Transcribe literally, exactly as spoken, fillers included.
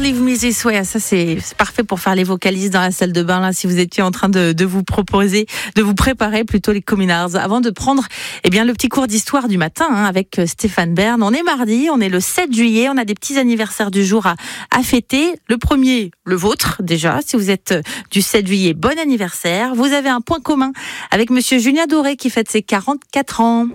Leave Me This Way. Ça, c'est, c'est parfait pour faire les vocalises dans la salle de bain, là, si vous étiez en train de, de vous proposer, de vous préparer plutôt les communards. Avant de prendre, eh bien, le petit cours d'histoire du matin, hein, avec Stéphane Bern. On est mardi, on est le sept juillet, on a des petits anniversaires du jour à, à fêter. Le premier, le vôtre, déjà. Si vous êtes du sept juillet, bon anniversaire. Vous avez un point commun avec monsieur Julien Doré qui fête ses quarante-quatre ans.